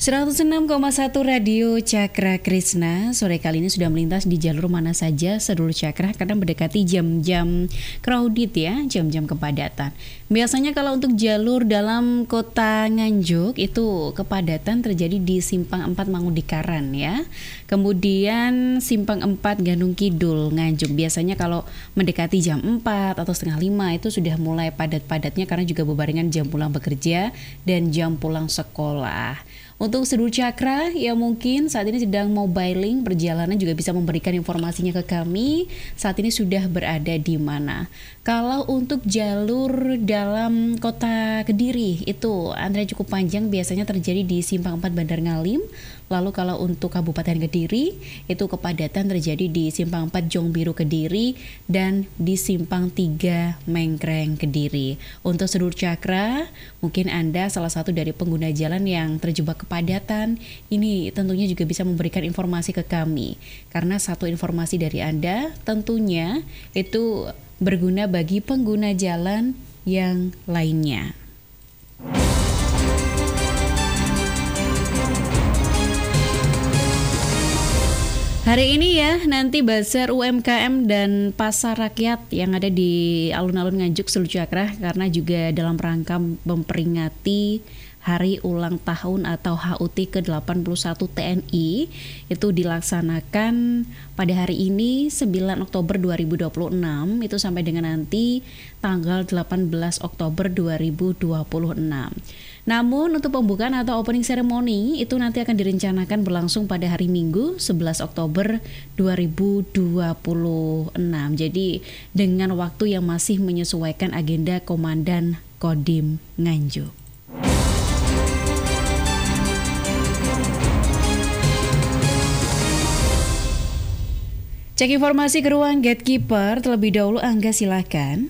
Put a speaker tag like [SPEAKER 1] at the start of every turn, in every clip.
[SPEAKER 1] 106,1 Radio Cakra Krisna. Sore kali ini sudah melintas di jalur mana saja Seluruh Cakra karena mendekati jam-jam crowded ya, jam-jam kepadatan. Biasanya kalau untuk jalur dalam kota Nganjuk itu kepadatan terjadi di Simpang 4 Mangudikaran ya. Kemudian Simpang 4 Gandung Kidul Nganjuk. Biasanya kalau mendekati jam 4 atau setengah 5 itu sudah mulai padat-padatnya karena juga bebarengan jam pulang bekerja dan jam pulang sekolah. Untuk seluruh cakra yang mungkin saat ini sedang mobiling perjalanan juga bisa memberikan informasinya ke kami saat ini sudah berada di mana. Kalau untuk jalur dalam kota Kediri itu antrian cukup panjang biasanya terjadi di Simpang 4 Bandar Ngalim. Lalu kalau untuk Kabupaten Kediri itu kepadatan terjadi di Simpang 4 Jongbiru Kediri dan di Simpang 3 Mengkreng Kediri. Untuk seluruh cakra mungkin Anda salah satu dari pengguna jalan yang terjebak kepadatan, ini tentunya juga bisa memberikan informasi ke kami. Karena satu informasi dari Anda tentunya itu berguna bagi pengguna jalan yang lainnya. Hari ini ya, nanti Bazar UMKM dan Pasar Rakyat yang ada di alun-alun Nganjuk Seluruh Cakra karena juga dalam rangka memperingati Hari Ulang Tahun atau HUT ke-81 TNI itu dilaksanakan pada hari ini 9 Oktober 2026 itu sampai dengan nanti tanggal 18 Oktober 2026. Namun untuk pembukaan atau opening ceremony itu nanti akan direncanakan berlangsung pada hari Minggu 11 Oktober 2026. Jadi dengan waktu yang masih menyesuaikan agenda Komandan Kodim Nganjuk. Cek informasi ke ruang gatekeeper terlebih dahulu, Angga silakan.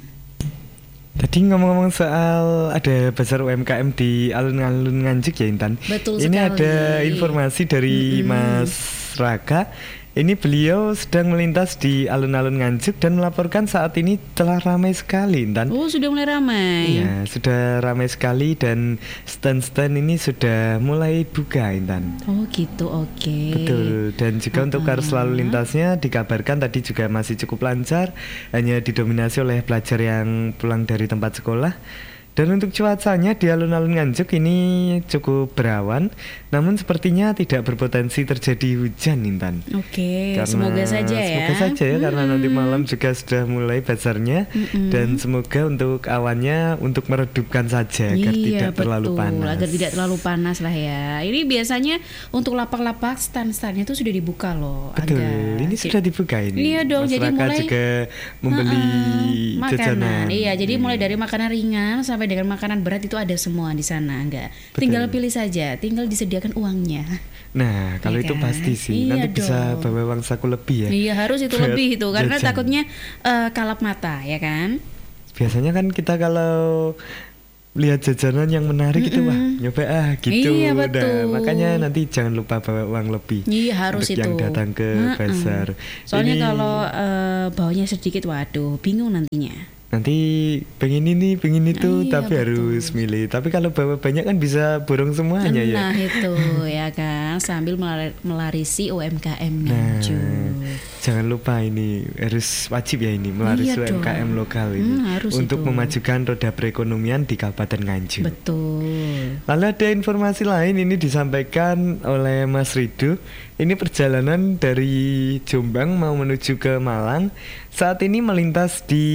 [SPEAKER 2] Tadi ngomong-ngomong soal ada Bazar UMKM di alun-alun Nganjuk ya Intan.
[SPEAKER 1] Betul
[SPEAKER 2] ini
[SPEAKER 1] sekali.
[SPEAKER 2] Ada informasi dari Mas Raka. Ini beliau sedang melintas di alun-alun Nganjuk dan melaporkan saat ini telah ramai sekali Intan.
[SPEAKER 1] Oh, sudah mulai ramai.
[SPEAKER 2] Iya, sudah ramai sekali dan stand-stand ini sudah mulai buka Intan.
[SPEAKER 1] Oh gitu, oke.
[SPEAKER 2] Betul, dan juga untuk arus lalu lintasnya dikabarkan tadi juga masih cukup lancar, hanya didominasi oleh pelajar yang pulang dari tempat sekolah. Dan untuk cuacanya di alun-alun Nganjuk ini cukup berawan, namun sepertinya tidak berpotensi terjadi hujan Intan.
[SPEAKER 1] Oke, semoga saja ya.
[SPEAKER 2] Semoga saja ya, karena nanti malam juga sudah mulai bazarnya. Dan semoga untuk awannya untuk meredupkan saja agar tidak terlalu panas.
[SPEAKER 1] Agar tidak terlalu panas lah ya. Ini biasanya untuk lapak-lapak stand-standnya itu sudah dibuka loh.
[SPEAKER 2] Betul, ini sudah dibuka ini.
[SPEAKER 1] Iya dong,
[SPEAKER 2] masyarakat
[SPEAKER 1] jadi mulai
[SPEAKER 2] juga membeli jajanan.
[SPEAKER 1] Iya, jadi mulai dari makanan ringan sampai dengan makanan berat itu ada semua di sana, enggak.
[SPEAKER 2] Betul.
[SPEAKER 1] Tinggal pilih saja, tinggal disediakan uangnya.
[SPEAKER 2] Nah, kalau
[SPEAKER 1] Ya
[SPEAKER 2] itu
[SPEAKER 1] kan?
[SPEAKER 2] pasti sih.
[SPEAKER 1] Iya
[SPEAKER 2] Nanti bisa
[SPEAKER 1] dong.
[SPEAKER 2] bawa uang saku lebih ya.
[SPEAKER 1] Iya, harus itu
[SPEAKER 2] Buat
[SPEAKER 1] lebih itu karena
[SPEAKER 2] jajan.
[SPEAKER 1] takutnya kalap mata, ya kan?
[SPEAKER 2] Biasanya kan kita kalau lihat jajanan yang menarik itu wah nyoba gitu.
[SPEAKER 1] Iya, betul.
[SPEAKER 2] Nah, makanya nanti jangan lupa bawa uang lebih.
[SPEAKER 1] Iya, harus
[SPEAKER 2] untuk
[SPEAKER 1] itu.
[SPEAKER 2] yang datang ke bazar.
[SPEAKER 1] Soalnya
[SPEAKER 2] Ini
[SPEAKER 1] kalau bawanya sedikit, waduh, bingung nantinya.
[SPEAKER 2] nanti pengen ini, pengen itu,
[SPEAKER 1] Iya,
[SPEAKER 2] tapi
[SPEAKER 1] betul.
[SPEAKER 2] harus milih. Tapi kalau bawa banyak kan bisa borong semuanya ya.
[SPEAKER 1] Nah itu ya kan, sambil melarisi UMKM
[SPEAKER 2] Nah,
[SPEAKER 1] Nganjuk.
[SPEAKER 2] jangan lupa ini harus wajib ya ini melarisi
[SPEAKER 1] Iya
[SPEAKER 2] UMKM
[SPEAKER 1] dong.
[SPEAKER 2] lokal ini
[SPEAKER 1] Harus
[SPEAKER 2] untuk
[SPEAKER 1] itu.
[SPEAKER 2] memajukan roda perekonomian di Kabupaten Nganjuk.
[SPEAKER 1] Betul.
[SPEAKER 2] Lalu ada informasi lain ini disampaikan oleh Mas Rido. Ini perjalanan dari Jombang mau menuju ke Malang. Saat ini melintas di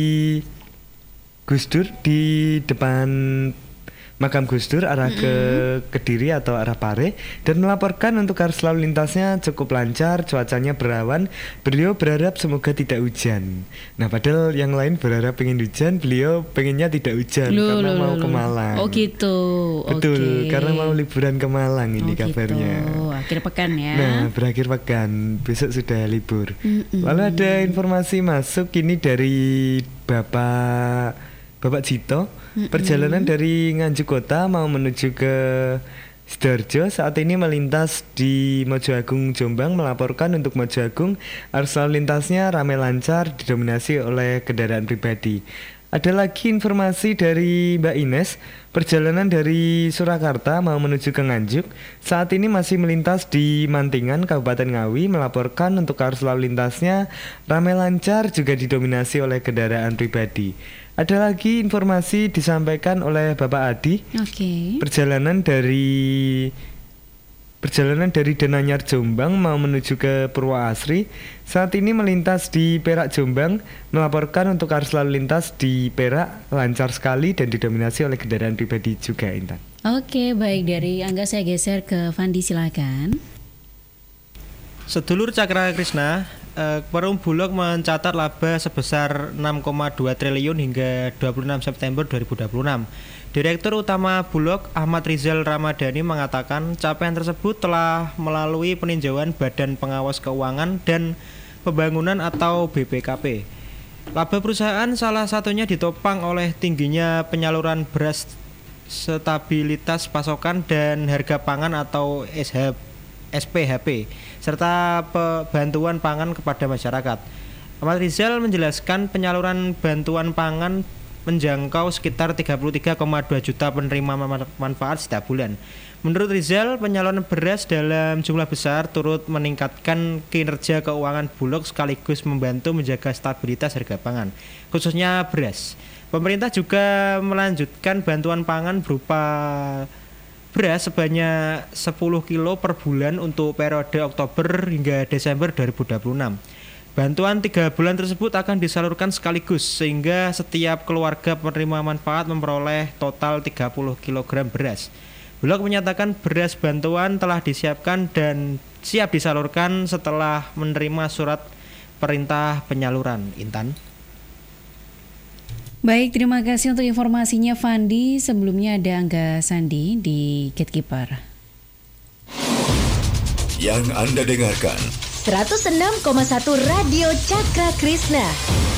[SPEAKER 2] Gus Dur di depan makam Gus Dur arah ke Kediri atau arah Pare dan melaporkan untuk arus lalu lintasnya cukup lancar, cuacanya berawan. Beliau berharap semoga tidak hujan. Nah, padahal yang lain berharap pengen hujan, beliau pengennya tidak hujan karena mau ke Malang.
[SPEAKER 1] Oh gitu.
[SPEAKER 2] Betul,
[SPEAKER 1] Oke.
[SPEAKER 2] karena mau liburan ke Malang ini kabarnya.
[SPEAKER 1] Gitu. Akhir pekan ya.
[SPEAKER 2] Nah, berakhir pekan, besok sudah libur. Lalu ada informasi masuk ini dari Bapak Jito. Perjalanan dari Nganjuk Kota mau menuju ke Sidoarjo saat ini melintas di Mojo Agung Jombang, melaporkan untuk Mojo Agung arus lalu lintasnya ramai lancar didominasi oleh kendaraan pribadi. Ada lagi informasi dari Mbak Ines, perjalanan dari Surakarta mau menuju ke Nganjuk saat ini masih melintas di Mantingan, Kabupaten Ngawi, melaporkan untuk arus lalu lintasnya ramai lancar juga didominasi oleh kendaraan pribadi. Ada lagi informasi disampaikan oleh Bapak Adi, Perjalanan dari Denanyar Jombang mau menuju ke Purwoasri saat ini melintas di Perak Jombang, melaporkan untuk arus lalu lintas di Perak lancar sekali dan didominasi oleh kendaraan pribadi juga, Intan.
[SPEAKER 1] Oke, baik, dari Angga saya geser ke Fandi, silakan.
[SPEAKER 3] Sedulur Cakra Krisna, Perum Bulog mencatat laba sebesar 6,2 triliun hingga 26 September 2026. Direktur Utama Bulog Ahmad Rizal Ramadhani mengatakan capaian tersebut telah melalui peninjauan Badan Pengawas Keuangan dan Pembangunan atau BPKP. Laba perusahaan salah satunya ditopang oleh tingginya penyaluran beras, stabilitas pasokan dan harga pangan atau SPHP, serta bantuan pangan kepada masyarakat. Ahmad Rizal menjelaskan penyaluran bantuan pangan menjangkau sekitar 33,2 juta penerima manfaat setiap bulan. Menurut Rizal, penyaluran beras dalam jumlah besar turut meningkatkan kinerja keuangan Bulog sekaligus membantu menjaga stabilitas harga pangan, khususnya beras. Pemerintah juga melanjutkan bantuan pangan berupa beras sebanyak 10 kilo per bulan untuk periode Oktober hingga Desember 2026. Bantuan 3 bulan tersebut akan disalurkan sekaligus sehingga setiap keluarga penerima manfaat memperoleh total 30 kg beras. Bulog menyatakan beras bantuan telah disiapkan dan siap disalurkan setelah menerima surat perintah penyaluran. Intan.
[SPEAKER 1] Baik, terima kasih untuk informasinya Fandi. Sebelumnya ada Angga Sandi di Gatekeeper.
[SPEAKER 4] Yang Anda dengarkan
[SPEAKER 5] 106,1 Radio Cakra Krisna.